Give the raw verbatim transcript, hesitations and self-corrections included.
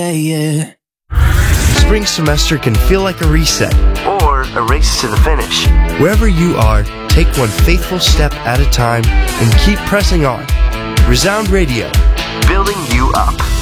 yeah. Spring semester can feel like a reset or a race to the finish. Wherever you are, take one faithful step at a time and keep pressing on. Resound Radio, building you up.